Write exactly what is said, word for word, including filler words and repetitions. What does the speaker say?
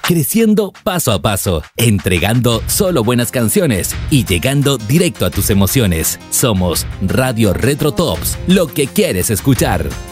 creciendo paso a paso, entregando solo buenas canciones y llegando directo a tus emociones. Somos Radio Retro Tops, lo que quieres escuchar.